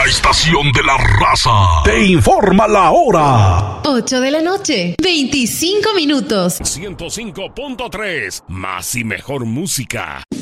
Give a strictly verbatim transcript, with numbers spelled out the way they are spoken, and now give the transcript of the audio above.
La estación de la raza te informa la hora. ocho de la noche, veinticinco minutos. ciento cinco punto tres, más y mejor música.